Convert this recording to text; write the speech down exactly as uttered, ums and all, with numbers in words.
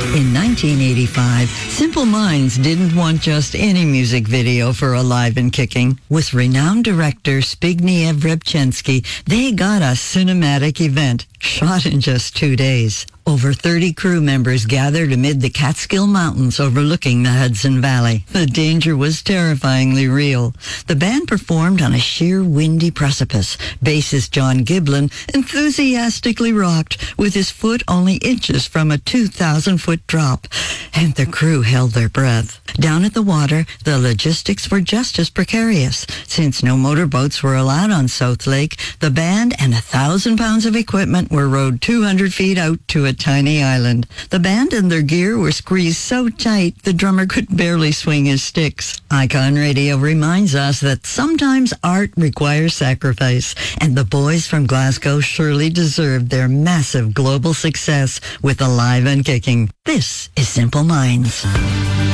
In nineteen eighty-five, Simple Minds didn't want just any music video for Alive and Kicking. With renowned director Zbigniew Rybczynski, they got a cinematic event shot in just two days. Over thirty crew members gathered amid the Catskill Mountains overlooking the Hudson Valley. The danger was terrifyingly real. The band performed on a sheer windy precipice. Bassist John Giblin enthusiastically rocked with his foot only inches from a two thousand foot drop, and the crew held their breath. Down at the water, the logistics were just as precarious. Since no motorboats were allowed on South Lake, the band and a thousand pounds of equipment were rowed two hundred feet out to a tiny island. The band and their gear were squeezed so tight the drummer could barely swing his sticks. Icon Radio reminds us that sometimes art requires sacrifice, and the boys from Glasgow surely deserved their massive global success with Alive and Kicking. This is Simple Minds.